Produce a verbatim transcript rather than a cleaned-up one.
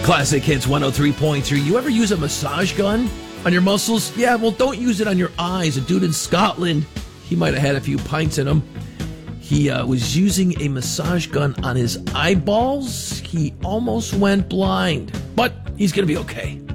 Classic Hits one oh three point three. You ever use a massage gun on your muscles? Yeah, well, don't use it on your eyes. A dude in Scotland, he might have had a few pints in him. He uh, was using a massage gun on his eyeballs. He almost went blind, but he's going to be okay.